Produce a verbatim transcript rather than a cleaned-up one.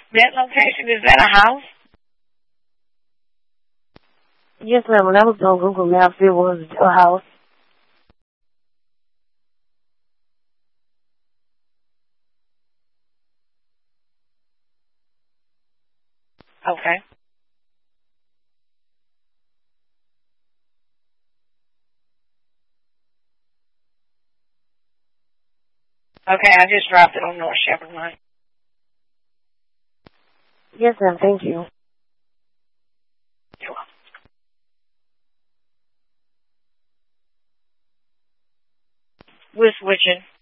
That location, is that a house? Yes, ma'am. When I was on Google Maps, it was a house. Okay. Okay, I just dropped it on North Shepherd Line. Yes, ma'am. Thank you. You're welcome. We're switching.